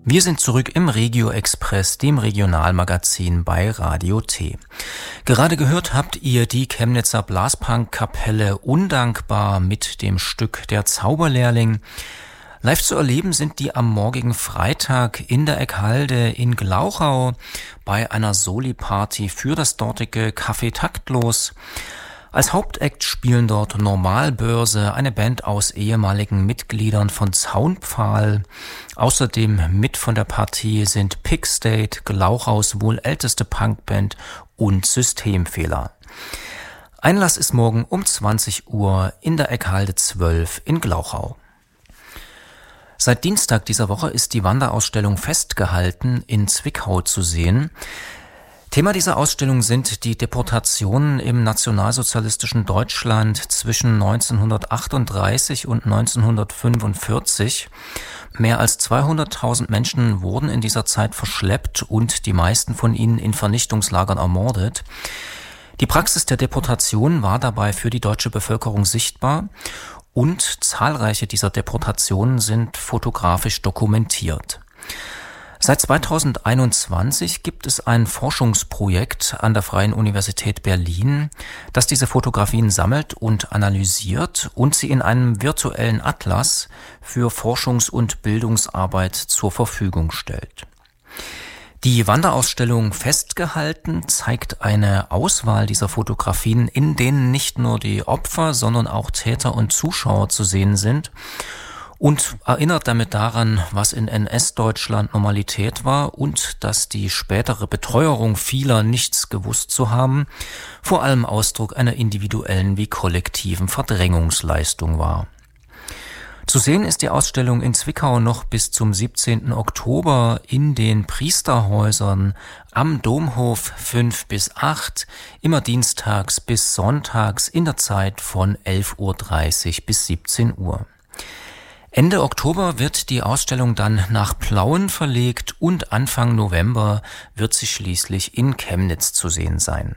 Wir sind zurück im Regio Express, dem Regionalmagazin bei Radio T. Gerade gehört habt ihr die Chemnitzer Blaspunk-Kapelle Undankbar mit dem Stück Der Zauberlehrling. Live zu erleben sind die am morgigen Freitag in der Eckhalde in Glauchau bei einer Soli-Party für das dortige Café Taktlos. Als Hauptakt spielen dort Normalbörse, eine Band aus ehemaligen Mitgliedern von Zaunpfahl. Außerdem mit von der Partie sind Pigstate, Glauchaus wohl älteste Punkband und Systemfehler. Einlass ist morgen um 20 Uhr in der Eckhalde 12 in Glauchau. Seit Dienstag dieser Woche ist die Wanderausstellung Festgehalten in Zwickau zu sehen. Thema dieser Ausstellung sind die Deportationen im nationalsozialistischen Deutschland zwischen 1938 und 1945. Mehr als 200.000 Menschen wurden in dieser Zeit verschleppt und die meisten von ihnen in Vernichtungslagern ermordet. Die Praxis der Deportation war dabei für die deutsche Bevölkerung sichtbar und zahlreiche dieser Deportationen sind fotografisch dokumentiert. Seit 2021 gibt es ein Forschungsprojekt an der Freien Universität Berlin, das diese Fotografien sammelt und analysiert und sie in einem virtuellen Atlas für Forschungs- und Bildungsarbeit zur Verfügung stellt. Die Wanderausstellung Festgehalten zeigt eine Auswahl dieser Fotografien, in denen nicht nur die Opfer, sondern auch Täter und Zuschauer zu sehen sind, und erinnert damit daran, was in NS-Deutschland Normalität war und dass die spätere Beteuerung vieler, nichts gewusst zu haben, vor allem Ausdruck einer individuellen wie kollektiven Verdrängungsleistung war. Zu sehen ist die Ausstellung in Zwickau noch bis zum 17. Oktober in den Priesterhäusern am Domhof 5 bis 8, immer dienstags bis sonntags in der Zeit von 11.30 Uhr bis 17 Uhr. Ende Oktober wird die Ausstellung dann nach Plauen verlegt und Anfang November wird sie schließlich in Chemnitz zu sehen sein.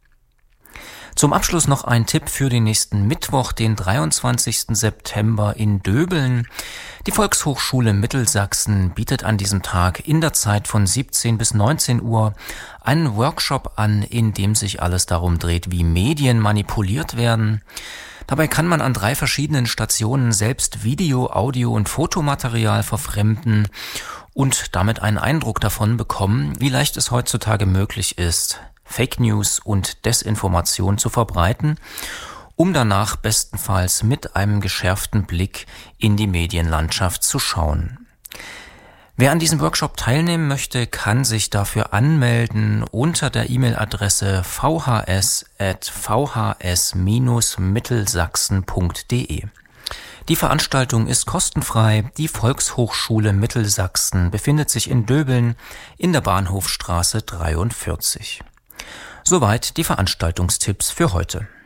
Zum Abschluss noch ein Tipp für den nächsten Mittwoch, den 23. September in Döbeln. Die Volkshochschule Mittelsachsen bietet an diesem Tag in der Zeit von 17 bis 19 Uhr einen Workshop an, in dem sich alles darum dreht, wie Medien manipuliert werden. Dabei kann man an 3 verschiedenen Stationen selbst Video-, Audio- und Fotomaterial verfremden und damit einen Eindruck davon bekommen, wie leicht es heutzutage möglich ist, Fake News und Desinformation zu verbreiten, um danach bestenfalls mit einem geschärften Blick in die Medienlandschaft zu schauen. Wer an diesem Workshop teilnehmen möchte, kann sich dafür anmelden unter der E-Mail-Adresse vhs@vhs-mittelsachsen.de. Die Veranstaltung ist kostenfrei. Die Volkshochschule Mittelsachsen befindet sich in Döbeln in der Bahnhofstraße 43. Soweit die Veranstaltungstipps für heute.